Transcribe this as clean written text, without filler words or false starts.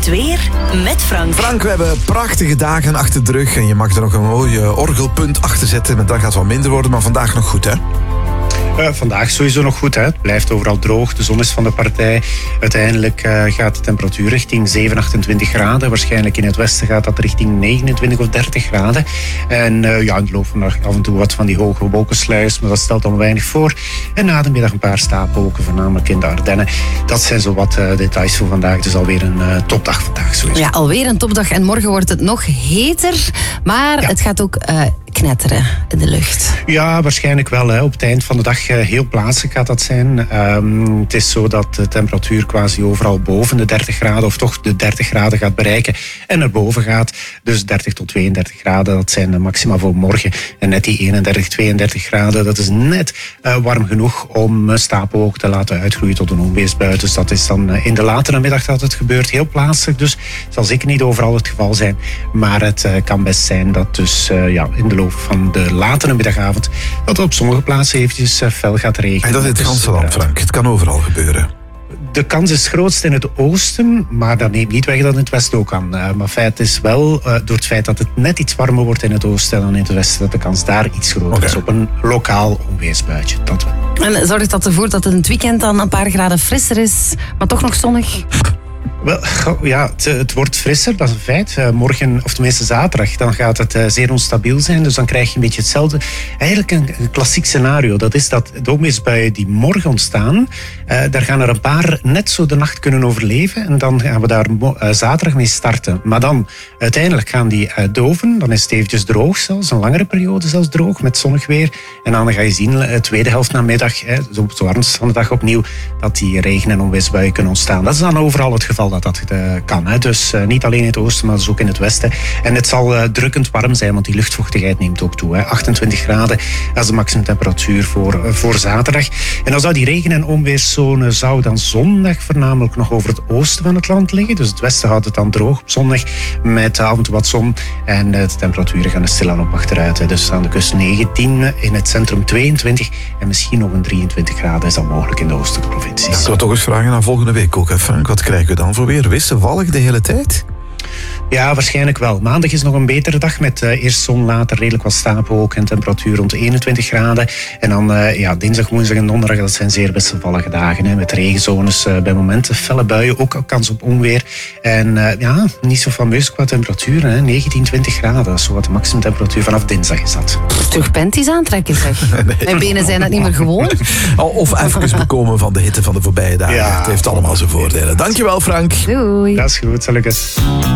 Het weer met Frank. Frank, we hebben prachtige dagen achter de rug en je mag er nog een mooie orgelpunt achter zetten. Maar dat gaat wel minder worden, maar vandaag nog goed, hè? Vandaag sowieso nog goed. Hè. Het blijft overal droog. De zon is van de partij. Uiteindelijk gaat de temperatuur richting 7, 28 graden. Waarschijnlijk in het westen gaat dat richting 29 of 30 graden. En in de loop van de dag af en toe wat van die hoge wolkensluiers. Maar dat stelt allemaal weinig voor. En na de middag een paar stapelwolken, voornamelijk in de Ardennen. Dat zijn zo wat details voor vandaag. Dus alweer een topdag vandaag sowieso. Ja, alweer een topdag. En morgen wordt het nog heter. Maar het gaat ook knetteren in de lucht. Ja, waarschijnlijk wel. Hè. Op het eind van de dag heel plaatselijk gaat dat zijn. Het is zo dat de temperatuur quasi overal boven de 30 graden of toch de 30 graden gaat bereiken en erboven gaat. Dus 30 tot 32 graden, dat zijn de maxima voor morgen. En net die 31, 32 graden, dat is net warm genoeg om stapelwolken te laten uitgroeien tot een onweersbui. Dus dat is dan in de latere middag dat het gebeurt. Heel plaatselijk, dus het zal zeker niet overal het geval zijn. Maar het kan best zijn dat dus in de loop van de latere middagavond dat het op sommige plaatsen eventjes fel gaat regenen. En dat is het ganse land, Frank. Het kan overal gebeuren. De kans is grootst in het oosten, maar dat neemt niet weg dat het in het westen ook kan. Maar feit is wel, door het feit dat het net iets warmer wordt in het oosten dan in het westen, dat de kans daar iets groter is op een lokaal onweersbuitje. Dat wel. En zorgt dat ervoor dat het in het weekend dan een paar graden frisser is, maar toch nog zonnig? Wel, ja, het wordt frisser, dat is een feit. Morgen, of tenminste zaterdag, dan gaat het zeer onstabiel zijn. Dus dan krijg je een beetje hetzelfde. Eigenlijk een klassiek scenario. Dat is dat de onweersbuien die morgen ontstaan, daar gaan er een paar net zo de nacht kunnen overleven. En dan gaan we daar zaterdag mee starten. Maar dan, uiteindelijk gaan die doven. Dan is het eventjes droog zelfs, een langere periode zelfs droog, met zonnig weer. En dan ga je zien, de tweede helft namiddag, zo op het warmste van de dag opnieuw, dat die regen- en onweersbuien kunnen ontstaan. Dat is dan overal het geval dat kan. Hè. Dus niet alleen in het oosten, maar dus ook in het westen. En het zal drukkend warm zijn, want die luchtvochtigheid neemt ook toe. Hè. 28 graden, dat is de maximumtemperatuur voor zaterdag. En dan zou die regen- en onweerszone zou dan zondag voornamelijk nog over het oosten van het land liggen. Dus het westen houdt het dan droog op zondag met af en toe wat zon. En de temperaturen gaan er stilaan op achteruit. Hè. Dus aan de kust 19, in het centrum 22 en misschien nog een 23 graden is dat mogelijk in de oostelijke provincies. Ja, ik wil toch eens vragen naar volgende week ook, hè, Frank. Wat krijgen we dan voor weer? Wisselvallig de hele tijd? Ja, waarschijnlijk wel. Maandag is nog een betere dag met eerst zon, later redelijk wat stapelwolken en temperatuur rond 21 graden. En dan dinsdag, woensdag en donderdag, dat zijn zeer wisselvallige dagen. Hè, met regenzones bij momenten, felle buien, ook kans op onweer. En niet zo fameus qua temperatuur, hè, 19, 20 graden. Dat is zo wat de maximumtemperatuur vanaf dinsdag is dat. Terug panties aantrekken, zeg. Mijn benen zijn dat niet meer gewoon. Of even bekomen van de hitte van de voorbije dagen. Ja. Het heeft allemaal zijn voordelen. Dankjewel, Frank. Doei. Dat is goed, zal ik het.